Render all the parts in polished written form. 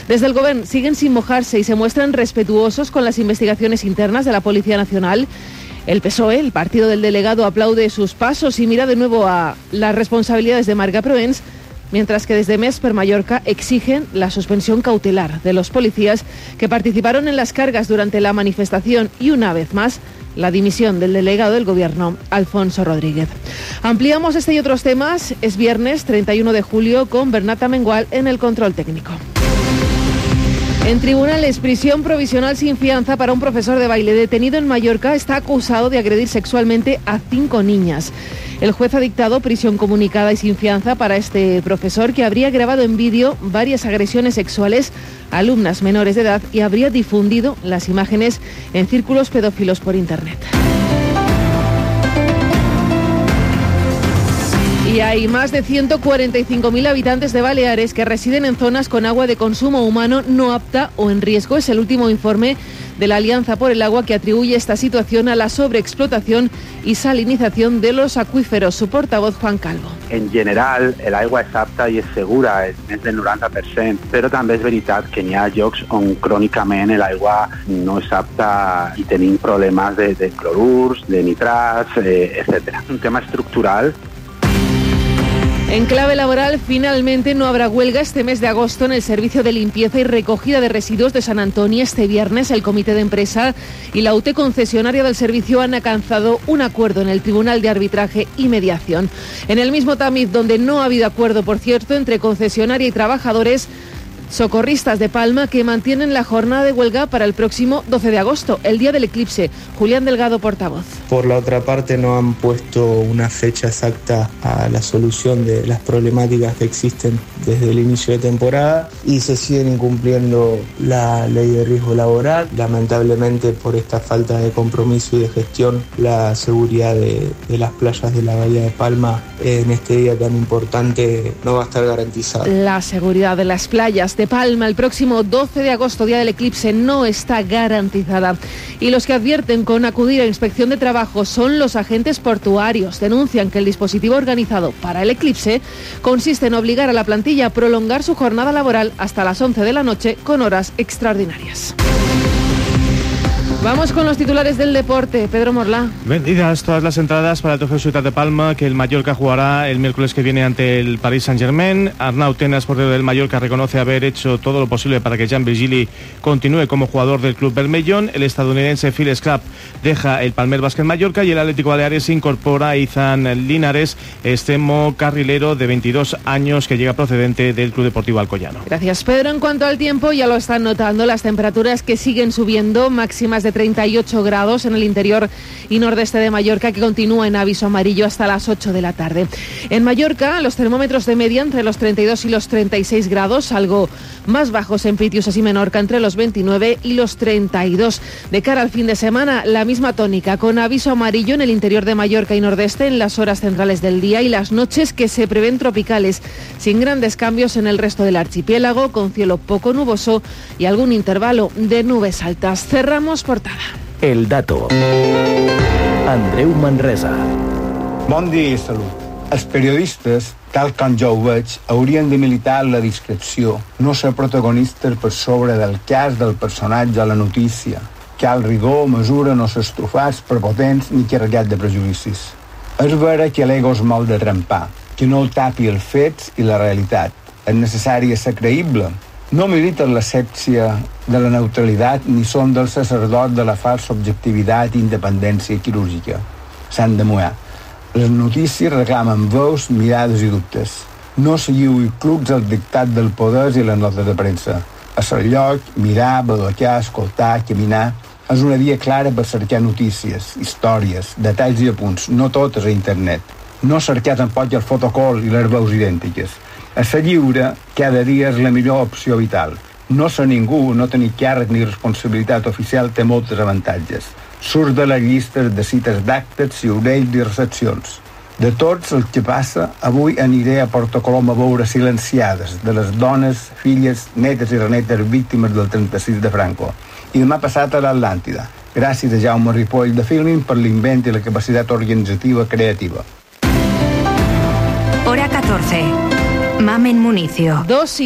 Desde el Gobierno siguen sin mojarse y se muestran respetuosos con las investigaciones internas de la Policía Nacional. El PSOE, el partido del delegado, aplaude sus pasos y mira de nuevo a las responsabilidades de Marga Proens, mientras que desde MES per Mallorca exigen la suspensión cautelar de los policías que participaron en las cargas durante la manifestación y, una vez más, la dimisión del delegado del Gobierno, Alfonso Rodríguez. Ampliamos este y otros temas. Es viernes 31 de julio con Bernat Mengual en el control técnico. En tribunales, prisión provisional sin fianza para un profesor de baile detenido en Mallorca. Está acusado de agredir sexualmente a 5 niñas. El juez ha dictado prisión comunicada y sin fianza para este profesor, que habría grabado en vídeo varias agresiones sexuales a alumnas menores de edad y habría difundido las imágenes en círculos pedófilos por Internet. Y hay más de 145.000 habitantes de Baleares que residen en zonas con agua de consumo humano no apta o en riesgo. Es el último informe de la Alianza por el Agua, que atribuye esta situación a la sobreexplotación y salinización de los acuíferos. Su portavoz, Juan Calvo. En general, l'aigua és apta i és segura, és més del 90%, però també és veritat que n'hi ha llocs on crònicament l'aigua no és apta i tenim problemes de clorurs, de nitrats, etc. Un tema estructural. En clave laboral, finalmente no habrá huelga este mes de agosto en el servicio de limpieza y recogida de residuos de San Antonio. Este viernes el comité de empresa y la UT concesionaria del servicio han alcanzado un acuerdo en el Tribunal de Arbitraje y Mediación. En el mismo tamiz donde no ha habido acuerdo, por cierto, entre concesionaria y trabajadores, socorristas de Palma, que mantienen la jornada de huelga para el próximo 12 de agosto, el día del eclipse. Julián Delgado, portavoz. Por la otra parte, no han puesto una fecha exacta a la solución de las problemáticas que existen desde el inicio de temporada y se siguen incumpliendo la ley de riesgo laboral. Lamentablemente, por esta falta de compromiso y de gestión, la seguridad de las playas de la Bahía de Palma en este día tan importante no va a estar garantizada. La seguridad de las playas de Palma el próximo 12 de agosto, día del eclipse, no está garantizada. Y los que advierten con acudir a inspección de trabajo son los agentes portuarios. Denuncian que el dispositivo organizado para el eclipse consiste en obligar a la plantilla a prolongar su jornada laboral hasta las 11 de la noche con horas extraordinarias. Vamos con los titulares del deporte. Pedro Morlá. Vendidas todas las entradas para el Trofeo Ciutat de Palma, que el Mallorca jugará el miércoles que viene ante el Paris Saint-Germain. Arnau Tenas, portero del Mallorca, reconoce haber hecho todo lo posible para que Jan Virgili continúe como jugador del club bermellón. El estadounidense Phil Scrapp deja el Palmer Basket Mallorca y el Atlético Baleares incorpora a Izan Linares, extremo carrilero de 22 años que llega procedente del Club Deportivo Alcoyano. Gracias, Pedro. En cuanto al tiempo, ya lo están notando, las temperaturas que siguen subiendo, máximas de 38 grados en el interior y nordeste de Mallorca, que continúa en aviso amarillo hasta las 8 de la tarde. En Mallorca, los termómetros de media entre los 32 y los 36 grados, algo más bajos en Pitiusas y Menorca, entre los 29 y los 32. De cara al fin de semana, la misma tónica, con aviso amarillo en el interior de Mallorca y nordeste en las horas centrales del día, y las noches que se prevén tropicales, sin grandes cambios en el resto del archipiélago, con cielo poco nuboso y algún intervalo de nubes altas. Cerramos portada. El dato. Andreu Manresa. Bon dia i salut. Els periodistes, tal com jo ho veig, haurien de militar la discreció, no ser protagonistes per sobre del cas del personatge a la notícia. Cal rigor, mesura, no ser estrofats, prepotents ni carregats de prejudicis. És vera que l'ego és molt de trempar, que no el tapi els fets i la realitat. És necessari ser creïble. No militen l'asèpcia de la neutralitat ni són del sacerdot de la falsa objectivitat i independència quirúrgica. S'han de mullar. Les notícies reclamen veus, mirades i dubtes. No seguiu i clucs al dictat del poder i les notes de premsa. A ser lloc, mirar, badocar, escoltar, caminar. És una via clara per cercar notícies, històries, detalls i apunts, no totes a internet. No cercar tampoc el fotocol i les veus idèntiques. A ser lliure, cada dia és la millor opció vital. No ser ningú, no tenir càrrec ni responsabilitat oficial té moltes avantatges. Surt de les llistes de cites d'actes, ciurells i recepcions. De tots el que passa, avui aniré a Porto Colom a veure silenciades de les dones, filles, netes i renetes víctimes del 36 de Franco. I demà passat a l'Atlàntida, gràcies a Jaume Ripoll de Filmin per l'invent i la capacitat organitzativa creativa. Hora 14. Mamen Municio.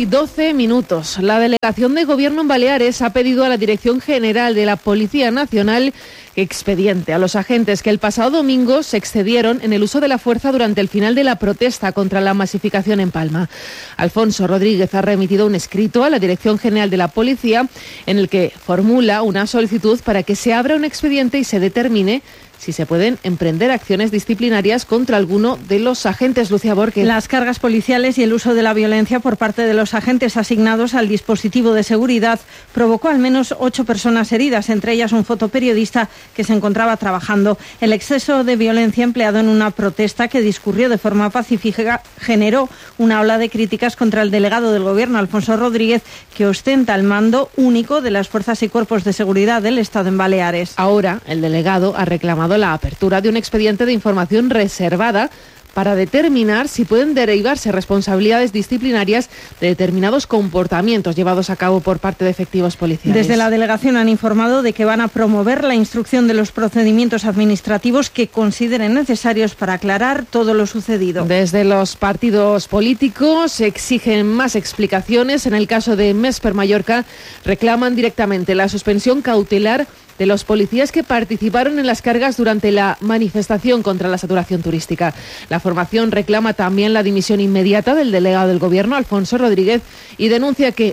2:12. La delegación de Gobierno en Baleares ha pedido a la Dirección General de la Policía Nacional que expediente a los agentes que el pasado domingo se excedieron en el uso de la fuerza durante el final de la protesta contra la masificación en Palma. Alfonso Rodríguez ha remitido un escrito a la Dirección General de la Policía en el que formula una solicitud para que se abra un expediente y se determine si se pueden emprender acciones disciplinarias contra alguno de los agentes. Lucía Borges. Las cargas policiales y el uso de la violencia por parte de los agentes asignados al dispositivo de seguridad provocó al menos 8 personas heridas, entre ellas un fotoperiodista que se encontraba trabajando. El exceso de violencia empleado en una protesta que discurrió de forma pacífica generó una ola de críticas contra el delegado del Gobierno, Alfonso Rodríguez, que ostenta el mando único de las fuerzas y cuerpos de seguridad del Estado en Baleares. Ahora, el delegado ha reclamado la apertura de un expediente de información reservada para determinar si pueden derivarse responsabilidades disciplinarias de determinados comportamientos llevados a cabo por parte de efectivos policiales. Desde la delegación han informado de que van a promover la instrucción de los procedimientos administrativos que consideren necesarios para aclarar todo lo sucedido. Desde los partidos políticos exigen más explicaciones. En el caso de Mesper Mallorca, reclaman directamente la suspensión cautelar de los policías que participaron en las cargas durante la manifestación contra la saturación turística. La formación reclama también la dimisión inmediata del delegado del Gobierno, Alfonso Rodríguez, y denuncia que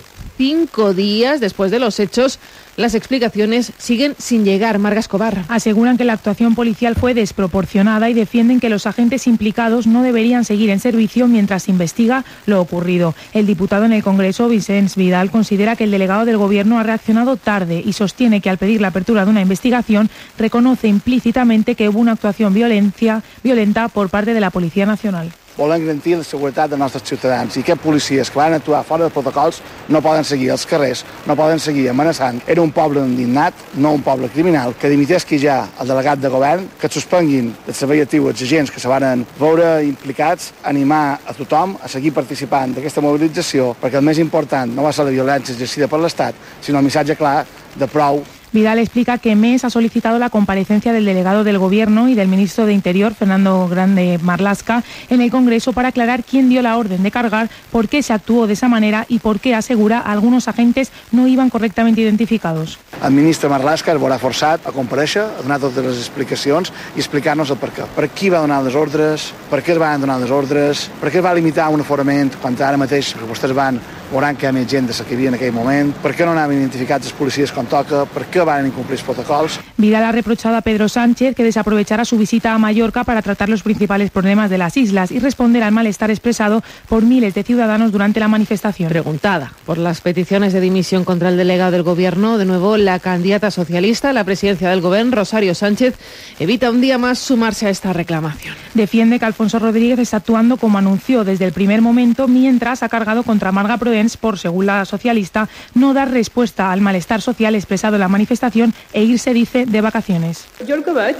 5 días después de los hechos, las explicaciones siguen sin llegar. Marga Escobar. Aseguran que la actuación policial fue desproporcionada y defienden que los agentes implicados no deberían seguir en servicio mientras se investiga lo ocurrido. El diputado en el Congreso, Vicens Vidal, considera que el delegado del Gobierno ha reaccionado tarde y sostiene que al pedir la apertura de una investigación reconoce implícitamente que hubo una actuación violenta por parte de la Policía Nacional. Volem garantir la seguretat dels nostres ciutadans i aquests policies que van actuar fora dels protocols no poden seguir als carrers, no poden seguir amenaçant. Era un poble indignat, no un poble criminal, que dimitesqui ja el delegat de govern, que suspenguin el servei actiu els agents que se van veure implicats, animar a tothom a seguir participant d'aquesta mobilització, perquè el més important no va ser la violència exercida per l'Estat, sinó el missatge clar de prou. Vidal explica que MES ha solicitado la comparecencia del delegado del Gobierno y del ministro de Interior, Fernando Grande Marlaska, en el Congreso para aclarar quién dio la orden de cargar, por qué se actuó de esa manera y por qué, asegura, algunos agentes no iban correctamente identificados. El ministre Marlaska es veurà forçat a comparèixer, a donar totes les explicacions i explicar-nos el per què. Per qui va donar les ordres, per què es van donar les ordres, per què es va limitar un aforament quan ara mateix vostès veuran que hi ha més gent de la que hi havia en aquell moment, per què no anaven identificats els policies com toca, per què van incumplir els protocols. Vidal ha reprochado a Pedro Sánchez que desaprovechara su visita a Mallorca para tratar los principales problemas de las islas y responder al malestar expresado por miles de ciudadanos durante la manifestación. Preguntada por las peticiones de dimisión contra el delegado del Gobierno, de nuevo la candidata socialista a la presidencia del Gobierno, Rosario Sánchez, evita un día más sumarse a esta reclamación. Defiende que Alfonso Rodríguez está actuando como anunció desde el primer momento, mientras ha cargado contra Marga Proens por, según la socialista, no dar respuesta al malestar social expresado en la manifestación e irse, dice, de vacaciones. Jo el que veig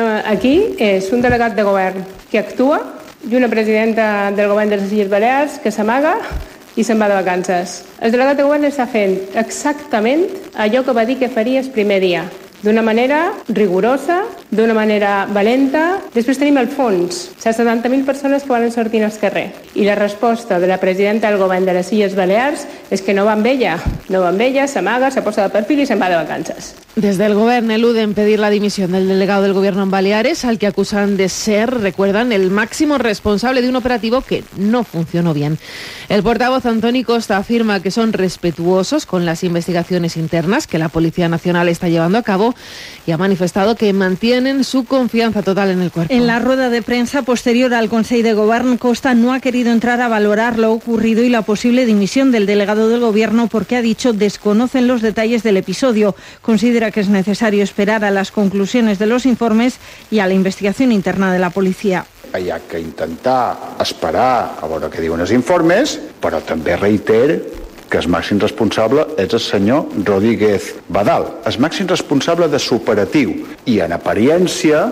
aquí és un delegat de govern que actua i una presidenta del govern de les Illes Balears que s'amaga i se'n va de vacances. El delegat de govern està fent exactament allò que va dir que faria el primer dia, d'una manera rigorosa, d'una manera valenta. Després tenim el fons, les 70.000 persones que van sortir al carrer. I la resposta de la presidenta del govern de les Illes Balears és que no va amb ella, s'amaga, se posa de perfil i se'n va de vacances. Desde el Gobierno eluden pedir la dimisión del delegado del Gobierno en Baleares, al que acusan de ser, recuerdan, el máximo responsable de un operativo que no funcionó bien. El portavoz Antoni Costa afirma que son respetuosos con las investigaciones internas que la Policía Nacional está llevando a cabo y ha manifestado que mantienen su confianza total en el cuerpo. En la rueda de prensa posterior al Consejo de Gobierno, Costa no ha querido entrar a valorar lo ocurrido y la posible dimisión del delegado del Gobierno porque, ha dicho, desconocen los detalles del episodio. Considera que es necesario esperar a las conclusiones de los informes y a la investigación interna de la policía. Hi ha que intentar esperar a veure què diuen els informes, però també reiter que el màxim responsable és el senyor Rodríguez Vidal, el màxim responsable de l'operatiu. I en apariència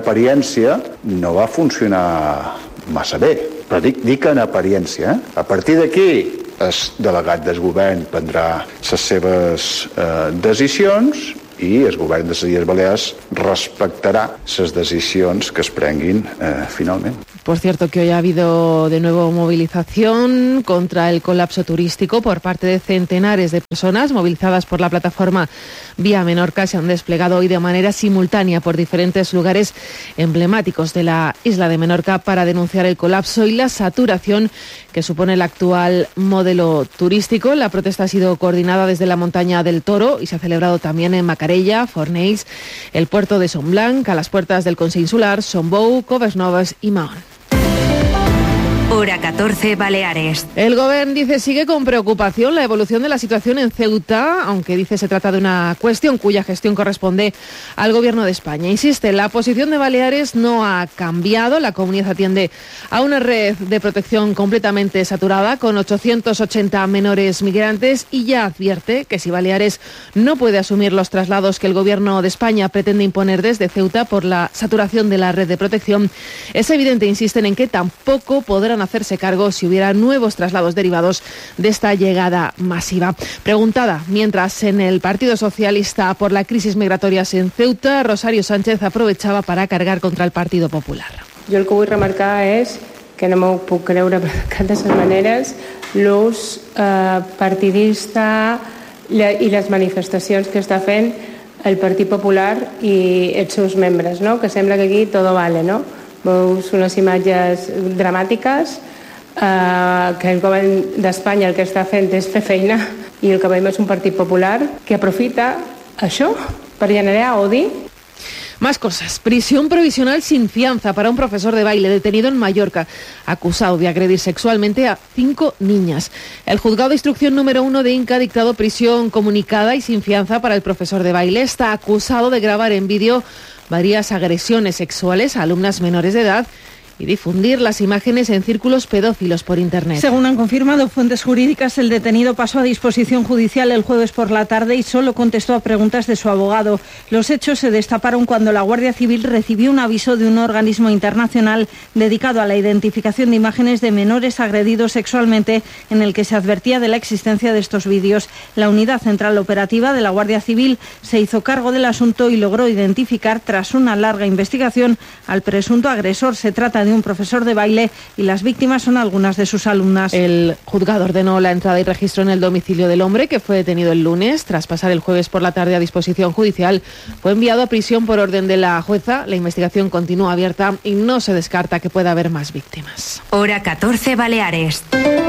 no va funcionar massa bé. Però dic en apariència. A partir d'aquí, el delegat del govern prendrà les seves decisions i el govern de les Illes Balears respectarà les decisions que es prenguin finalment. Por cierto, que hoy ha habido de nuevo movilización contra el colapso turístico por parte de centenares de personas movilizadas por la plataforma Vía Menorca. Se han desplegado hoy de manera simultánea por diferentes lugares emblemáticos de la isla de Menorca para denunciar el colapso y la saturación que supone el actual modelo turístico. La protesta ha sido coordinada desde la montaña del Toro y se ha celebrado también en Macarella, Fornells, el puerto de Son Blanc, a las puertas del Consell Insular, Son Bou, Coves Noves y Mahón. Hora 14, Baleares. El Gobierno dice sigue con preocupación la evolución de la situación en Ceuta, aunque dice se trata de una cuestión cuya gestión corresponde al Gobierno de España. Insiste, la posición de Baleares no ha cambiado. La comunidad atiende a una red de protección completamente saturada con 880 menores migrantes y ya advierte que si Baleares no puede asumir los traslados que el Gobierno de España pretende imponer desde Ceuta por la saturación de la red de protección, es evidente, insisten, en que tampoco podrán hacerse cargo si hubiera nuevos traslados derivados de esta llegada masiva. Preguntada mientras en el Partido Socialista por la crisis migratoria en Ceuta, Rosario Sánchez aprovechava para cargar contra el Partido Popular. Jo el que vull remarcar és que no m'ho puc creure de cap de les maneres l'ús partidista i les manifestacions que està fent el Partit Popular i els seus membres, no? Que sembla que aquí todo vale, no? Veus unes imatges dramàtiques que el govern d'Espanya el que està fent és fer feina i el que veiem és un Partit Popular que aprofita això per generar odi. Más cosas. Prisión provisional sin fianza para un profesor de baile detenido en Mallorca, acusado de agredir sexualmente a 5 niñas. El juzgado de instrucción número 1 de Inca ha dictado prisión comunicada y sin fianza para el profesor de baile. Está acusado de grabar en vídeo varias agresiones sexuales a alumnas menores de edad y difundir las imágenes en círculos pedófilos por Internet. Según han confirmado fuentes jurídicas, el detenido pasó a disposición judicial el jueves por la tarde y solo contestó a preguntas de su abogado. Los hechos se destaparon cuando la Guardia Civil recibió un aviso de un organismo internacional dedicado a la identificación de imágenes de menores agredidos sexualmente, en el que se advertía de la existencia de estos vídeos. La Unidad Central Operativa de la Guardia Civil se hizo cargo del asunto y logró identificar, tras una larga investigación, al presunto agresor. Se trata de un profesor de baile y las víctimas son algunas de sus alumnas. El juzgado ordenó la entrada y registro en el domicilio del hombre, que fue detenido el lunes. Tras pasar el jueves por la tarde a disposición judicial, fue enviado a prisión por orden de la jueza. La investigación continúa abierta y no se descarta que pueda haber más víctimas. Hora 14, Baleares.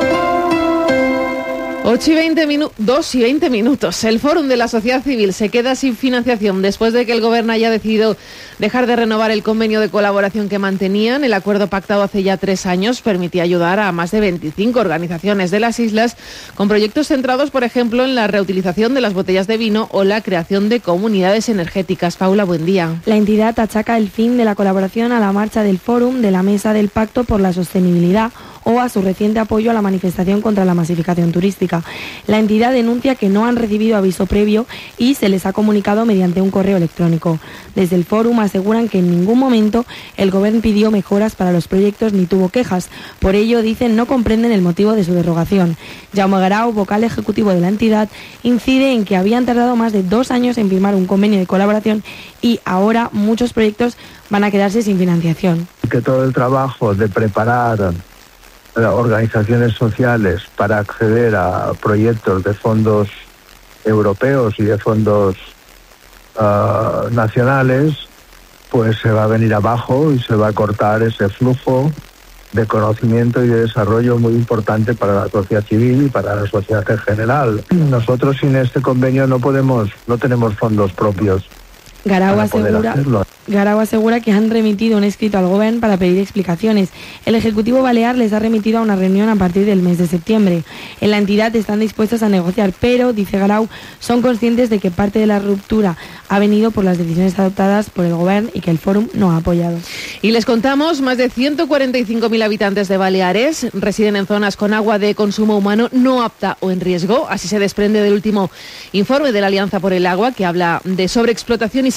2 y 20 minutos. El Fórum de la Sociedad Civil se queda sin financiación después de que el Gobierno haya decidido dejar de renovar el convenio de colaboración que mantenían. El acuerdo pactado hace ya 3 años permitía ayudar a más de 25 organizaciones de las islas con proyectos centrados, por ejemplo, en la reutilización de las botellas de vino o la creación de comunidades energéticas. Paula, buen día. La entidad achaca el fin de la colaboración a la marcha del Fórum de la Mesa del Pacto por la Sostenibilidad o a su reciente apoyo a la manifestación contra la masificación turística. La entidad denuncia que no han recibido aviso previo y se les ha comunicado mediante un correo electrónico. Desde el Fórum aseguran que en ningún momento el Gobierno pidió mejoras para los proyectos ni tuvo quejas. Por ello, dicen, no comprenden el motivo de su derogación. Jaume Garau, vocal ejecutivo de la entidad, incide en que habían tardado más de 2 años en firmar un convenio de colaboración y ahora muchos proyectos van a quedarse sin financiación. Que todo el trabajo de preparar organizaciones sociales para acceder a proyectos de fondos europeos y de fondos nacionales, pues se va a venir abajo y se va a cortar ese flujo de conocimiento y de desarrollo muy importante para la sociedad civil y para la sociedad en general. Nosotros sin este convenio no tenemos fondos propios. Garau asegura que han remitido un escrito al Gobierno para pedir explicaciones. El Ejecutivo Balear les ha remitido a una reunión a partir del mes de septiembre. En la entidad están dispuestos a negociar, pero, dice Garau, son conscientes de que parte de la ruptura ha venido por las decisiones adoptadas por el Gobierno y que el Fórum no ha apoyado. Y les contamos, más de 145.000 habitantes de Baleares residen en zonas con agua de consumo humano no apta o en riesgo. Así se desprende del último informe de la Alianza por el Agua, que habla de sobreexplotación y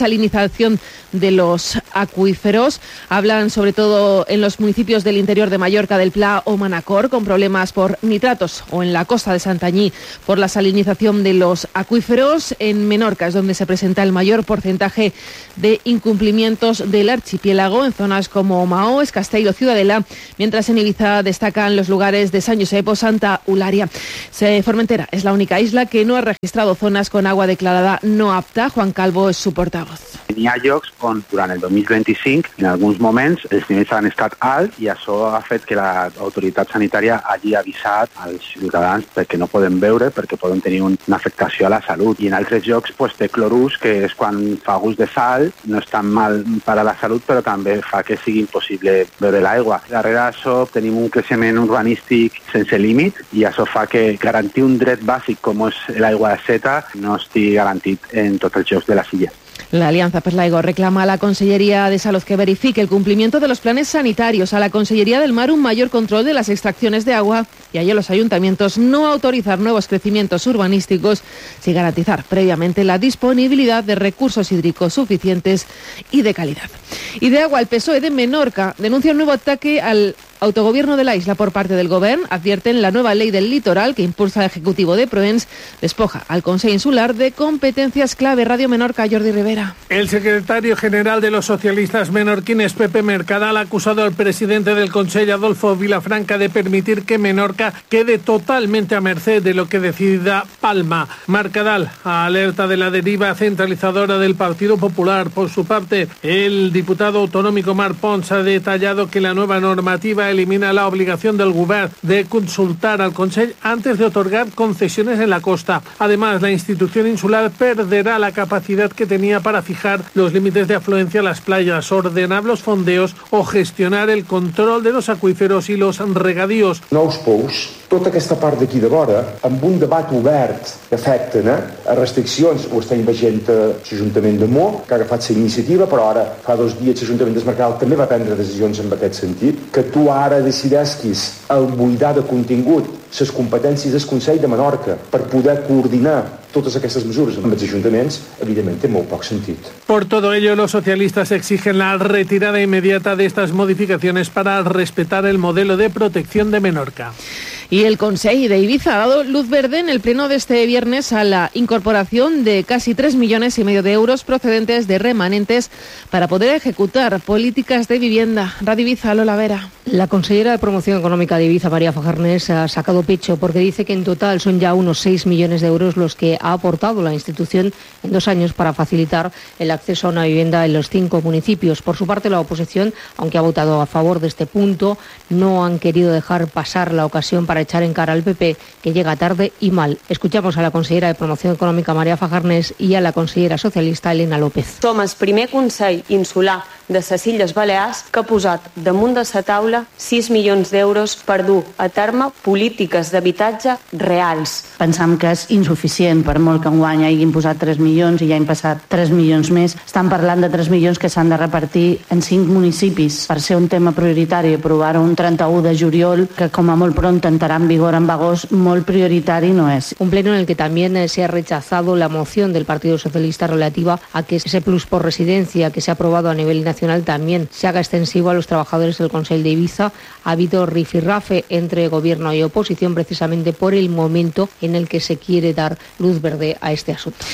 desalinización de los acuíferos. Hablan sobre todo en los municipios del interior de Mallorca, del Pla o Manacor, con problemas por nitratos, o en la costa de Santanyí por la salinización de los acuíferos. En Menorca es donde se presenta el mayor porcentaje de incumplimientos del archipiélago, en zonas como Maó, Escastell o Ciudadela, mientras en Ibiza destacan los lugares de San Josep o Santa Eulalia. Formentera es la única isla que no ha registrado zonas con agua declarada no apta. Juan Calvo és su portavoz. Hi ha llocs on durant el 2025, en alguns moments, els nivells han estat alts i això ha fet que l'autoritat sanitària hagi avisat als ciutadans perquè no poden beure, perquè poden tenir una afectació a la salut. I en altres llocs té clorurs, que és quan fa gust de sal, no és tan mal per a la salut, però també fa que sigui impossible beure l'aigua. Darrere d'això tenim un creixement urbanístic sense límit i això fa que garantir un dret bàsic com és l'aigua de seta no estigui garantit en tots els llocs de les illes. La Alianza per l'Aigua reclama a la Consellería de Salud que verifique el cumplimiento de los planes sanitarios, a la Consellería del Mar un mayor control de las extracciones de agua y a los ayuntamientos no autorizar nuevos crecimientos urbanísticos sin garantizar previamente la disponibilidad de recursos hídricos suficientes y de calidad. Y de agua, el PSOE de Menorca denuncia un nuevo ataque al autogobierno de la isla por parte del Govern. Advierten la nueva ley del litoral que impulsa el Ejecutivo de Proens despoja al Consejo Insular de competencias clave. Radio Menorca, Jordi Rivera. El secretario general de los socialistas menorquines, Pepe Mercadal, ha acusado al presidente del Consejo, Adolfo Vilafranca, de permitir que Menorca quede totalmente a merced de lo que decida Palma. Mercadal alerta de la deriva centralizadora del Partido Popular. Por su parte, el diputado autonómico Marc Pons ha detallado que la nueva normativa elimina la obligación del Govern de consultar al Consell antes de otorgar concesiones en la costa. Además, la institución insular perderá la capacidad que tenía para fijar los límites de afluencia a las playas, ordenar los fondeos o gestionar el control de los acuíferos y los regadíos. Nous pous, tota aquesta part d'aquí de vora, amb un debat obert que afecten a restriccions, ho estem veient l'Ajuntament de Mo, que ha agafat la iniciativa, però ara fa 2 dies l'Ajuntament de Mercadal també va prendre decisions en aquest sentit, que tu ara decidesquis el buidar de contingut les competències del Consell de Menorca per poder coordinar totes aquestes mesures amb els ajuntaments, evidentment té molt poc sentit. Por todo ello, los socialistas exigen la retirada inmediata de estas modificaciones para respetar el modelo de protección de Menorca. Y el Consell de Ibiza ha dado luz verde en el pleno de este viernes a la incorporación de casi 3,5 millones de euros procedentes de remanentes para poder ejecutar políticas de vivienda. Radio Ibiza, Lola Vera. La consellera de Promoción Económica de Ibiza, María Fajarnés, ha sacado pecho porque dice que en total son ya unos 6 millones de euros los que ha aportado la institución en 2 años para facilitar el acceso a una vivienda en los 5 municipios. Por su parte, la oposición, aunque ha votado a favor de este punto, no han querido dejar pasar la ocasión para echar en cara al PP, que llega tarde y mal. Escuchamos a la consellera de Promoción Econòmica, María Fajarnés, i a la consellera socialista, Elena López. Som el primer Consell Insular de les Illes Balears que ha posat damunt de la taula 6 milions d'euros per dur a terme polítiques d'habitatge reals. Pensam que és insuficient, per molt que enguany hagin posat 3 milions i ja han passat 3 milions més. Estan parlant de 3 milions que s'han de repartir en 5 municipis per ser un tema prioritari. Aprovar un 31 de juliol, que com a molt pront entrarà en vigor en agost, molt prioritari no es. Un pleno en el que también se ha rechazado la moción del Partido Socialista relativa a que ese plus por residencia que se ha aprobado a nivel nacional también se haga extensivo a los trabajadores del Consell de Ibiza. Ha habido rifirrafe entre gobierno y oposición precisamente por el momento en el que se quiere dar luz verde a este asunto.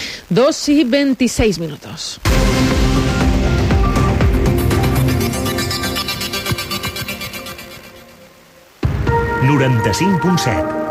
2:26. 95.7